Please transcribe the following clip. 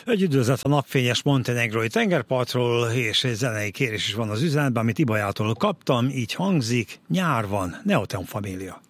Egy üdvözlet a napfényes montenegrói tengerpartról, és egy zenei kérés is van az üzenetben, amit Ibajától kaptam, így hangzik: nyár van, Neoteum Família.